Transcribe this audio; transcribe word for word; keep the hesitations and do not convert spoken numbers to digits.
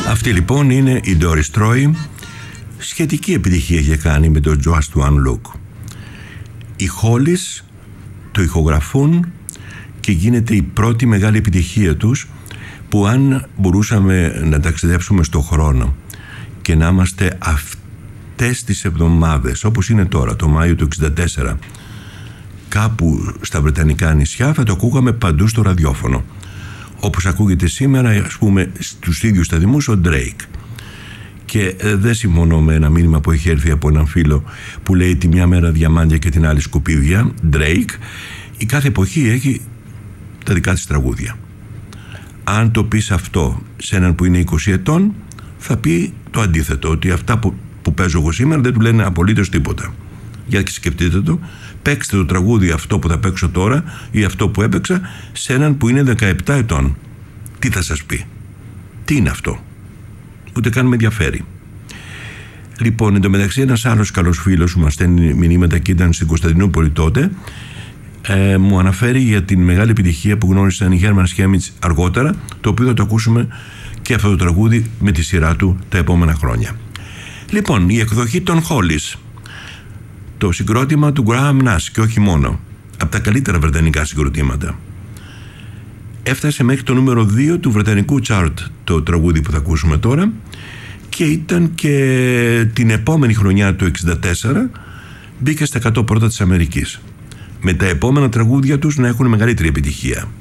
Αυτή λοιπόν είναι η Doris Troy. Σχετική επιτυχία είχε κάνει με το Just One Look. Οι Hollies το ηχογραφούν και γίνεται η πρώτη μεγάλη επιτυχία τους, που αν μπορούσαμε να ταξιδέψουμε στο χρόνο και να είμαστε αυτές τις εβδομάδες όπως είναι τώρα, το Μάιο του εξήντα τέσσερα, κάπου στα Βρετανικά νησιά, θα το ακούγαμε παντού στο ραδιόφωνο, όπως ακούγεται σήμερα, ας πούμε, στους ίδιους σταθμούς ο Drake. Και ε, δεν συμφωνώ με ένα μήνυμα που έχει έρθει από έναν φίλο που λέει τη μια μέρα διαμάντια και την άλλη σκουπίδια. Drake. Η κάθε εποχή έχει τα δικά της τραγούδια. Αν το πεις αυτό σε έναν που είναι είκοσι ετών, θα πει το αντίθετο, ότι αυτά που, που παίζω εγώ σήμερα δεν του λένε απολύτως τίποτα. Για και σκεφτείτε το, παίξτε το τραγούδι αυτό που θα παίξω τώρα ή αυτό που έπαιξα σε έναν που είναι δεκαεπτά ετών. Τι θα σας πει? Τι είναι αυτό? Ούτε καν με ενδιαφέρει. Λοιπόν, εν τω μεταξύ, ένας άλλος καλός φίλος που μας στέλνει μηνύματα και ήταν στην Κωνσταντινούπολη τότε, ε, μου αναφέρει για την μεγάλη επιτυχία που γνώρισαν οι Hermann Schemits αργότερα, το οποίο θα το ακούσουμε και αυτό το τραγούδι με τη σειρά του τα επόμενα χρόνια. Λοιπόν, η εκδοχή των Hollies, το συγκρότημα του Graham Nash, και όχι μόνο, από τα καλύτερα βρετανικά συγκροτήματα. Έφτασε μέχρι το νούμερο δύο του βρετανικού chart το τραγούδι που θα ακούσουμε τώρα, και ήταν και την επόμενη χρονιά του εξήντα τέσσερα μπήκε στα εκατό πρώτα της Αμερικής, με τα επόμενα τραγούδια τους να έχουν μεγαλύτερη επιτυχία.